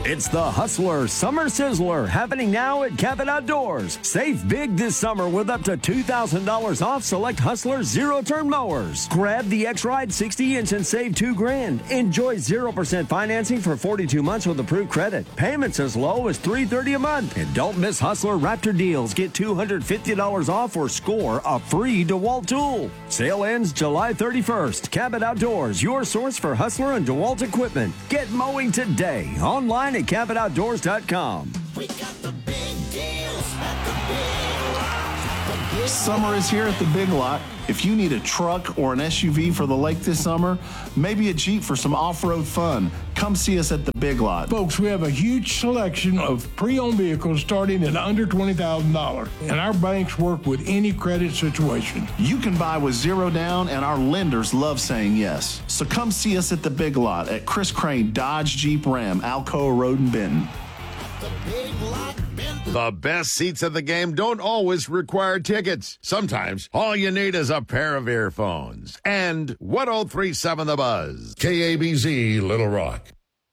It's the Hustler Summer Sizzler happening now at Cabot Outdoors. Save big this summer with up to $2,000 off select Hustler zero-turn mowers. Grab the X-Ride 60-inch and save $2,000. Enjoy 0% financing for 42 months with approved credit. Payments as low as $330 a month. And don't miss Hustler Raptor deals. Get $250 off or score a free DeWalt tool. Sale ends July 31st. Cabot Outdoors, your source for Hustler and DeWalt equipment. Get mowing today. Online at CabotOutdoors.com. We got the big deals at the Big Lot. Summer is here at the Big Lot. If you need a truck or an SUV for the lake this summer, maybe a Jeep for some off-road fun, come see us at the Big Lot. Folks, we have a huge selection of pre-owned vehicles starting at under $20,000, and our banks work with any credit situation. You can buy with zero down, and our lenders love saying yes. So come see us at the Big Lot at Chris Crane Dodge Jeep Ram, Alcoa Road in Benton. The Big Lot Benton. The best seats in the game don't always require tickets. Sometimes all you need is a pair of earphones. And 1037 The Buzz. KABZ Little Rock.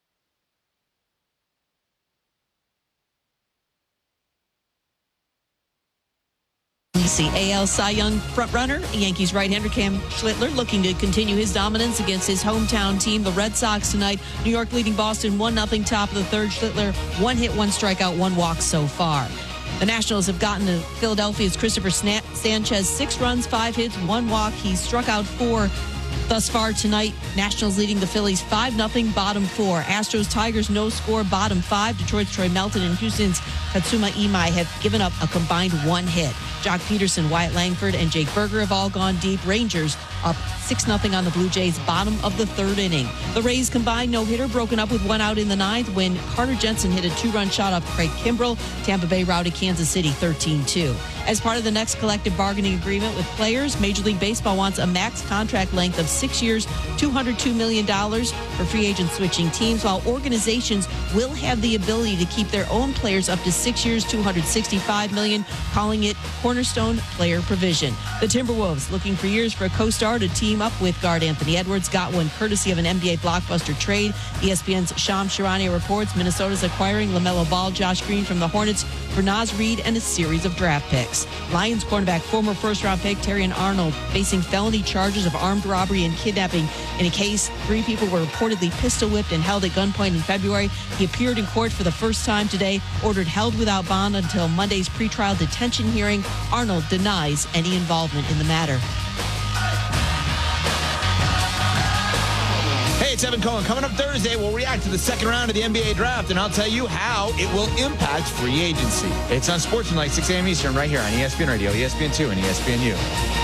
The AL Cy Young frontrunner, Yankees right-hander Cam Schlittler, looking to continue his dominance against his hometown team, the Red Sox, tonight. New York leading Boston 1-0 top of the third. Schlittler, 1 hit, 1 strikeout, 1 walk so far. The Nationals have gotten to Philadelphia's Christopher Sanchez, 6 runs, 5 hits, 1 walk. He's struck out 4 thus far tonight. Nationals leading the Phillies 5-0, bottom 4. Astros, Tigers, no score, bottom 5. Detroit's Troy Melton and Houston's Tatsuma Imai have given up a combined 1 hit. Jock Peterson, Wyatt Langford, and Jake Berger have all gone deep. Rangers up 6-0 on the Blue Jays, bottom of the third inning. The Rays combined no-hitter broken up with 1 out in the 9th when Carter Jensen hit a 2-run shot off Craig Kimbrell. Tampa Bay routed Kansas City 13-2. As part of the next collective bargaining agreement with players, Major League Baseball wants a max contract length of 6 years, $202 million for free agent switching teams, while organizations will have the ability to keep their own players up to 6 years, $265 million, calling it cornerstone player provision. The Timberwolves, looking for years for a co-star to team up with guard Anthony Edwards, got one courtesy of an NBA blockbuster trade. ESPN's Shams Charania reports Minnesota's acquiring LaMelo Ball, Josh Green from the Hornets for Naz Reid and a series of draft picks. Lions cornerback, former first-round pick Terrion Arnold, facing felony charges of armed robbery and kidnapping in a case 3 people were reportedly pistol-whipped and held at gunpoint in February. He appeared in court for the first time today, ordered held without bond until Monday's pretrial detention hearing. Arnold denies any involvement in the matter. Hey, it's Evan Cohen. Coming up Thursday, we'll react to the second round of the NBA draft, and I'll tell you how it will impact free agency. It's on Sports Tonight, 6 a.m. Eastern, right here on ESPN Radio, ESPN2, and ESPNU.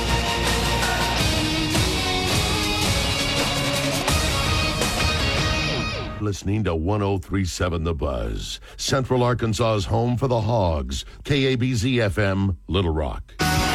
Listening to 1037 The Buzz. Central Arkansas's home for the Hogs. KABZ FM, Little Rock.